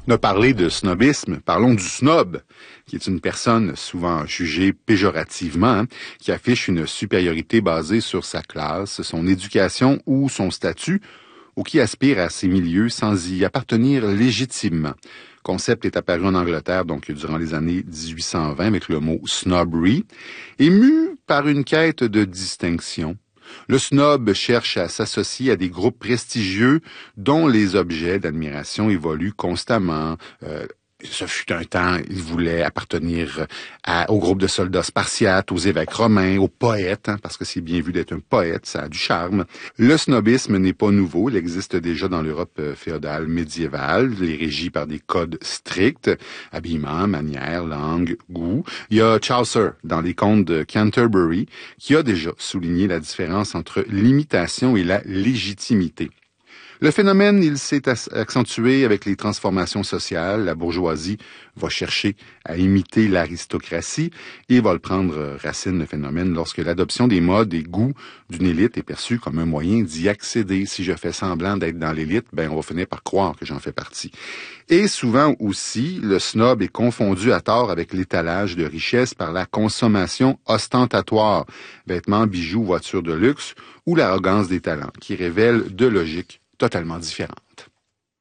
On a parlé de snobisme, parlons du snob, qui est une personne souvent jugée péjorativement, qui affiche une supériorité basée sur sa classe, son éducation ou son statut, ou qui aspire à ces milieux sans y appartenir légitimement. Le concept est apparu en Angleterre, donc durant les années 1820, avec le mot snobbery, ému par une quête de distinction. Le snob cherche à s'associer à des groupes prestigieux dont les objets d'admiration évoluent constamment. Ce fut un temps, il voulait appartenir au groupe de soldats spartiates, aux évêques romains, aux poètes, parce que c'est bien vu d'être un poète, ça a du charme. Le snobisme n'est pas nouveau, il existe déjà dans l'Europe féodale médiévale, il est régi par des codes stricts, habillement, manière, langue, goût. Il y a Chaucer, dans les contes de Canterbury, qui a déjà souligné la différence entre l'imitation et la légitimité. Le phénomène, il s'est accentué avec les transformations sociales. La bourgeoisie va chercher à imiter l'aristocratie et va le prendre racine, le phénomène, lorsque l'adoption des modes et goûts d'une élite est perçue comme un moyen d'y accéder. Si je fais semblant d'être dans l'élite, on va finir par croire que j'en fais partie. Et souvent aussi, le snob est confondu à tort avec l'étalage de richesse par la consommation ostentatoire, vêtements, bijoux, voitures de luxe ou l'arrogance des talents, qui révèlent deux logiques totalement différentes.